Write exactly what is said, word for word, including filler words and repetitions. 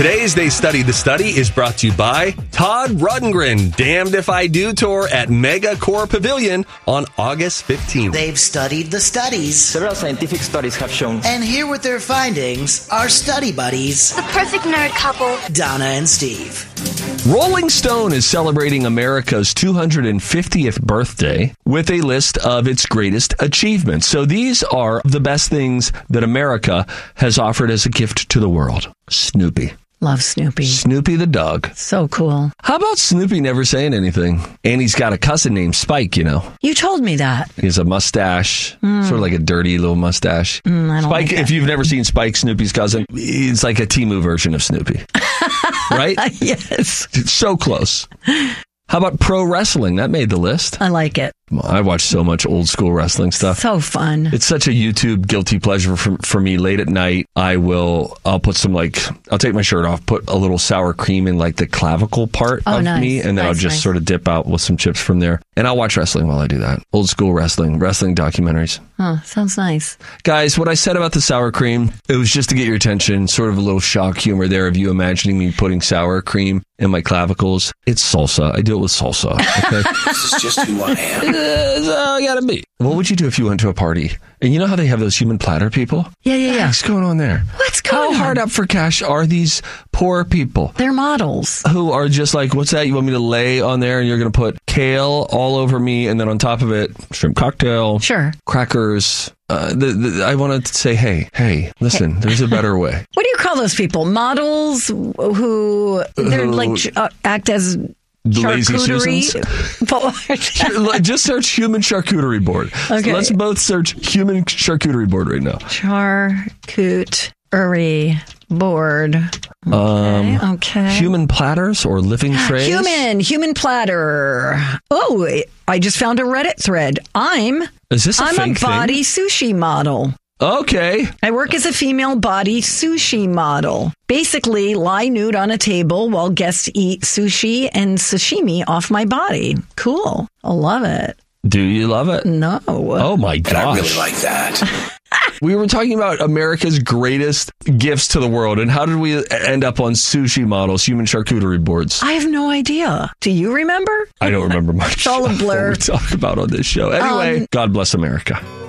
Today's They Studied the Study is brought to you by Todd Rundgren, Damned If I Do tour at Mega Core Pavilion on August fifteenth. They've studied the studies. Several scientific studies have shown. And here with their findings are study buddies, the perfect nerd couple, Donna and Steve. Rolling Stone is celebrating America's two hundred fiftieth birthday with a list of its greatest achievements. So these are the best things that America has offered as a gift to the world. Snoopy. Love Snoopy. Snoopy the dog. So cool. How about Snoopy never saying anything? And he's got a cousin named Spike, you know. You told me that. He has a mustache, mm. sort of like a dirty little mustache. Mm, I don't Spike, like if you've never seen Spike, Snoopy's cousin, he's like a Temu version of Snoopy. Right? Yes. It's so close. How about pro wrestling? That made the list. I like it. I watch so much old school wrestling stuff. So fun. It's such a YouTube guilty pleasure for, for me. Late at night, I will, I'll put some like, I'll take my shirt off, put a little sour cream in like the clavicle part oh, of nice. me, and then nice, I'll just nice. sort of dip out with some chips from there. And I'll watch wrestling while I do that. Old school wrestling, wrestling documentaries. Oh, sounds nice. Guys, what I said about the sour cream, it was just to get your attention, sort of a little shock humor there of you imagining me putting sour cream in my clavicles. It's salsa. I do it with salsa. Okay? This is just who I am. uh, so I gotta be. What would you do if you went to a party? And you know how they have those human platter people? Yeah, yeah, yeah. What's going on there? What's going how on? How hard up for cash are these poor people? They're models. Who are just like, what's that? You want me to lay on there and you're going to put kale all over me and then on top of it, shrimp cocktail. Sure. Crackers. Uh, the, the, I wanted to say, hey, hey, listen, hey. There's a better way. What do you call those people? Models who, they're who, like uh, act as... Lazy Susans. Just search human charcuterie board. Okay. So let's both search human charcuterie board right now. Charcuterie board. Okay. Um, okay. Human platters or living trays? Human, human platter. Oh, I just found a Reddit thread. I'm Is this a I'm fake a body thing? sushi model. Okay. I work as a female body sushi model. Basically, lie nude on a table while guests eat sushi and sashimi off my body. Cool. I love it. Do you love it? No. Oh, my gosh. And I really like that. We were talking about America's greatest gifts to the world, and how did we end up on sushi models, human charcuterie boards? I have no idea. Do you remember? I don't remember much. It's all a blur. What we talk about on this show. Anyway, um, God bless America.